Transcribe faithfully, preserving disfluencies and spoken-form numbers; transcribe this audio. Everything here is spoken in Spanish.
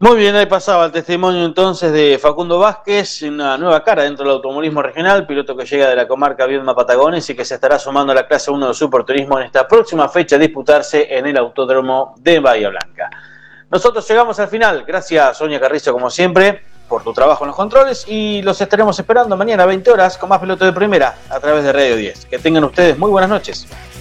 Muy bien, ahí pasaba el testimonio entonces de Facundo Vázquez, una nueva cara dentro del automovilismo regional, piloto que llega de la comarca Viedma Patagones y que se estará sumando a la clase uno de Superturismo en esta próxima fecha a disputarse en el Autódromo de Bahía Blanca. Nosotros llegamos al final, gracias Sonia Carrizo como siempre por tu trabajo en los controles y los estaremos esperando mañana a veinte horas con más Piloto de Primera a través de Radio diez. Que tengan ustedes muy buenas noches.